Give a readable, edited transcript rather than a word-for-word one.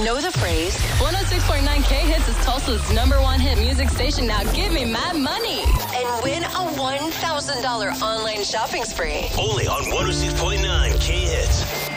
Know the phrase? 106.9 K-Hits is Tulsa's #1 hit music station. Now give me mad money. And win a $1,000 online shopping spree. Only on 106.9 K-Hits.